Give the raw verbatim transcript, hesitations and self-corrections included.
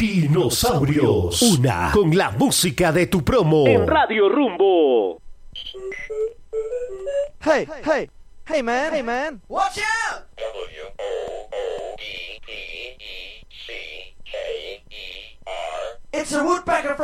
Dinosaurios. Una con la música de tu promo. En Radio Rumbo. Hey, hey, hey man, hey man. Watch out! W O O E P E C K E R It's a woodpecker from